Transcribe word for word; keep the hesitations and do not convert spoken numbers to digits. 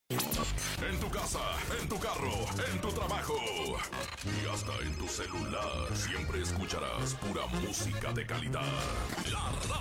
En tu casa, en tu carro, en tu trabajo y hasta en tu celular. Siempre escucharás pura música de calidad. La